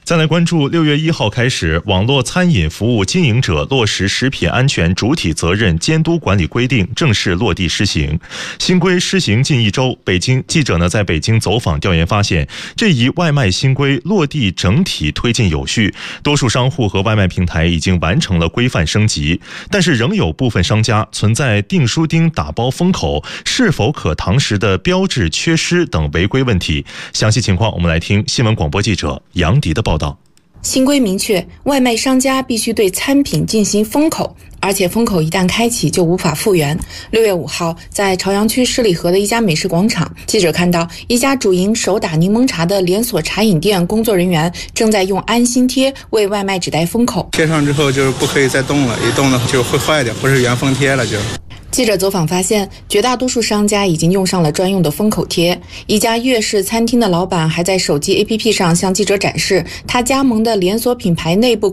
再来关注6月1号开始，网络餐饮服务经营者落实食品安全主体责任监督管理规定正式落地施行。新规施行近1周，北京记者在北京走访调研发现，这一外卖新规落地整体推进有序，多数商户和外卖平台已经完成了规范升级，但是仍有部分商家存在订书钉打包封口、是否可堂食的标志缺失等违规问题。详细情况我们来听新闻广播记者杨迪的报道。 新规明确，外卖商家必须对餐品进行封口，而且封口一旦开启就无法复原。6月5号，在朝阳区十里河的一家美食广场，记者看到一家主营手打柠檬茶的连锁茶饮店工作人员正在用安心贴为外卖纸袋封口。 贴上之后就是不可以再动了，一动呢就会坏掉，不是原封贴了就。 记者走访发现，绝大多数商家已经用上了专用的封口贴。一家粤式餐厅的老板还在手机 APP 上向记者展示他加盟的连锁品牌内部